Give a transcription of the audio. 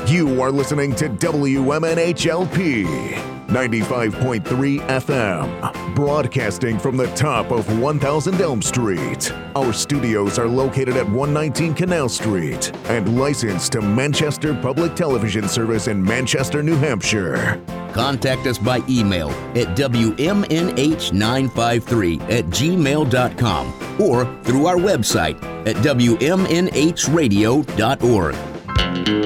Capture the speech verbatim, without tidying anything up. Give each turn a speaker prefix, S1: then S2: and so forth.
S1: You are listening to W M N H L P ninety-five point three F M, broadcasting from the top of one thousand Elm Street. Our studios are located at one nineteen Canal Street and licensed to Manchester Public Television Service in Manchester, New Hampshire.
S2: Contact us by email at W M N H nine five three at gmail dot com or through our website at W M N H radio dot org.